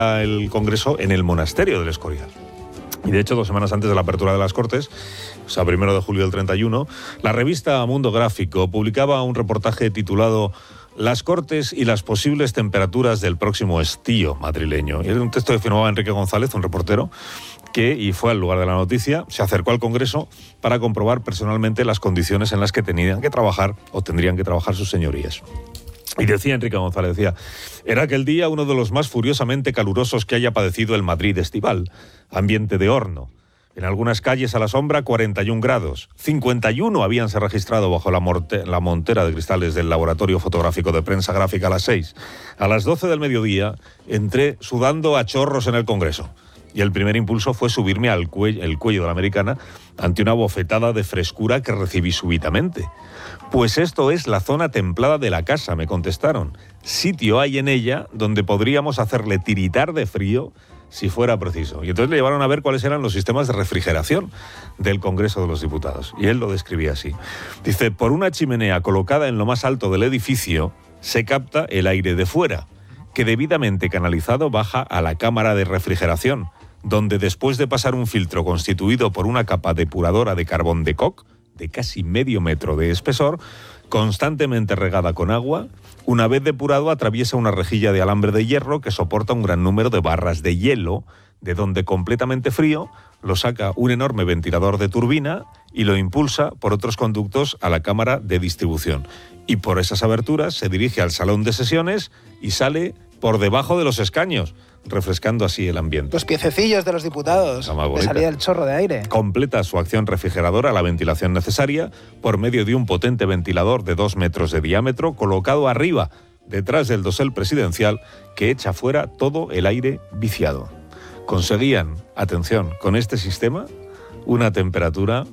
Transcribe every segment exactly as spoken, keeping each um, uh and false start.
el Congreso en el monasterio del Escorial. Y de hecho, dos semanas antes de la apertura de las Cortes, o sea, primero de julio del treinta y uno, la revista Mundo Gráfico publicaba un reportaje titulado Las Cortes y las posibles temperaturas del próximo estío madrileño. Y era un texto que firmaba Enrique González, un reportero, que, y fue al lugar de la noticia, se acercó al Congreso para comprobar personalmente las condiciones en las que tenían que trabajar o tendrían que trabajar sus señorías. Y decía Enrique González, decía, era aquel día uno de los más furiosamente calurosos que haya padecido el Madrid estival, ambiente de horno. En algunas calles a la sombra, cuarenta y un grados. cincuenta y uno habíanse registrado bajo la, morte, la montera de cristales del Laboratorio Fotográfico de Prensa Gráfica a las seis. A las doce del mediodía entré sudando a chorros en el Congreso. Y el primer impulso fue subirme al cuello, el cuello de la americana ante una bofetada de frescura que recibí súbitamente. Pues esto es la zona templada de la casa, me contestaron. Sitio hay en ella donde podríamos hacerle tiritar de frío si fuera preciso. Y entonces le llevaron a ver cuáles eran los sistemas de refrigeración del Congreso de los Diputados. Y él lo describía así. Dice, por una chimenea colocada en lo más alto del edificio se capta el aire de fuera, que debidamente canalizado baja a la cámara de refrigeración, donde después de pasar un filtro constituido por una capa depuradora de carbón de coc, de casi medio metro de espesor, constantemente regada con agua, una vez depurado atraviesa una rejilla de alambre de hierro que soporta un gran número de barras de hielo, de donde completamente frío lo saca un enorme ventilador de turbina y lo impulsa por otros conductos a la cámara de distribución. Y por esas aberturas se dirige al salón de sesiones y sale por debajo de los escaños, refrescando así el ambiente. Los piececillos de los diputados, le salía el chorro de aire. Completa su acción refrigeradora la ventilación necesaria por medio de un potente ventilador de dos metros de diámetro colocado arriba, detrás del dosel presidencial, que echa fuera todo el aire viciado. Conseguían, atención, con este sistema, una temperatura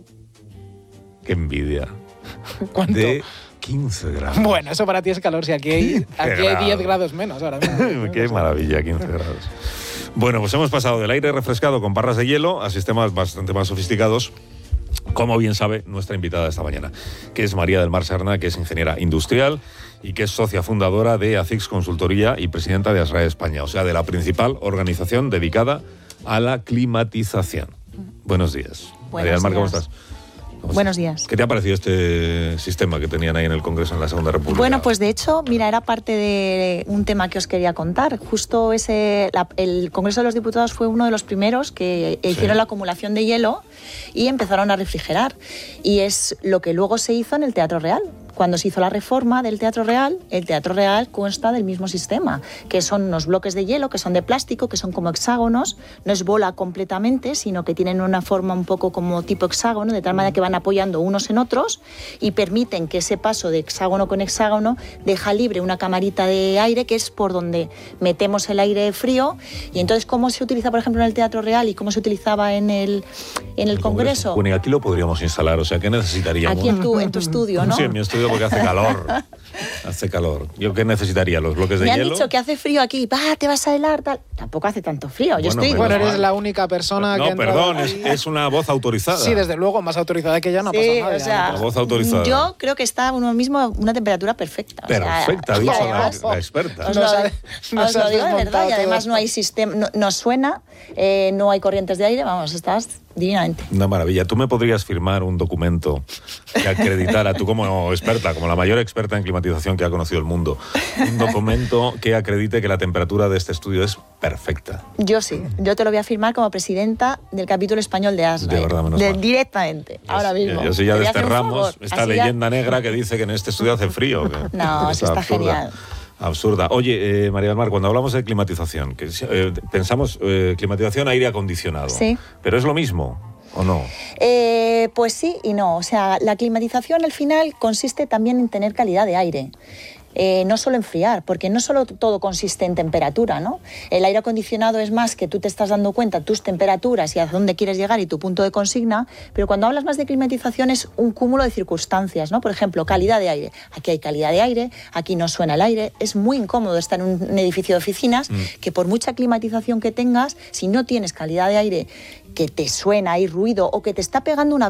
que envidia. ¿Cuánto? De quince grados. Bueno, eso para ti es calor, si aquí hay, aquí hay diez grados menos ahora mismo. Qué maravilla, quince grados. Bueno, pues hemos pasado del aire refrescado con barras de hielo a sistemas bastante más sofisticados, como bien sabe nuestra invitada esta mañana, que es María del Mar Serna, que es ingeniera industrial y que es socia fundadora de ACICS Consultoría y presidenta de ASRAE España, o sea, de la principal organización dedicada a la climatización. Buenos días. Buenos María del Mar, ¿cómo días. estás? ¿Cómo Buenos estás? días. ¿Qué te ha parecido este sistema que tenían ahí en el Congreso en la Segunda República? Bueno, pues de hecho, mira, era parte de un tema que os quería contar. Justo ese, la, el Congreso de los Diputados fue uno de los primeros que hicieron sí. la acumulación de hielo y empezaron a refrigerar. Y es lo que luego se hizo en el Teatro Real. Cuando se hizo la reforma del Teatro Real, el Teatro Real consta del mismo sistema, que son unos bloques de hielo, que son de plástico, que son como hexágonos, no es bola completamente, sino que tienen una forma un poco como tipo hexágono, de tal manera que van apoyando unos en otros y permiten que ese paso de hexágono con hexágono deja libre una camarita de aire, que es por donde metemos el aire frío. Y entonces, ¿cómo se utiliza, por ejemplo, en el Teatro Real y cómo se utilizaba en el, en el, el Congreso? Congreso? Bueno, y aquí lo podríamos instalar, o sea, ¿qué necesitaríamos? Aquí en tu, en tu estudio, ¿no? Sí, en mi estudio, porque hace calor. Hace calor. ¿Yo qué necesitaría? ¿Los bloques de hielo? hielo? Me han dicho que hace frío aquí. ¡Bah, te vas a helar! Tal. Tampoco hace tanto frío. Yo Bueno, estoy... Bueno, eres la única persona no, que ha perdón, es, es una voz autorizada. Sí, desde luego, más autorizada que ella no sí, pasa nada. O sea, una voz autorizada. Yo creo que está uno mismo una temperatura perfecta. Perfecta, o sea, dicho además, la, la experta. Os lo, os lo digo de verdad, y además no hay sistema, no, no suena, eh, no hay corrientes de aire, vamos, estás divinamente. Una maravilla. ¿Tú me podrías firmar un documento que acreditara, tú como experta, como la mayor experta en climatización que ha conocido el mundo, un documento que acredite que la temperatura de este estudio es perfecta? Yo sí. Yo te lo voy a firmar como presidenta del capítulo español de ASRAE. De verdad, menos de, mal. Directamente, Yo, ahora mismo. Yo sí ya Te voy a hacer un desterramos favor. esta Así leyenda ya... negra que dice que en este estudio hace frío. Que, no, que sí está absurda. genial. Absurda. Oye, eh, María del Mar, cuando hablamos de climatización, que, eh, pensamos eh, climatización, aire acondicionado. Sí. Pero es lo mismo, ¿o no? Eh, pues sí y no. O sea, la climatización al final consiste también en tener calidad de aire. Eh, no solo enfriar, porque no solo todo consiste en temperatura, ¿no? El aire acondicionado es más que tú te estás dando cuenta tus temperaturas y a dónde quieres llegar y tu punto de consigna, pero cuando hablas más de climatización es un cúmulo de circunstancias, ¿no? Por ejemplo, calidad de aire. Aquí hay calidad de aire, aquí no suena el aire, es muy incómodo estar en un edificio de oficinas, mm. que por mucha climatización que tengas, si no tienes calidad de aire, que te suena, hay ruido o que te está pegando una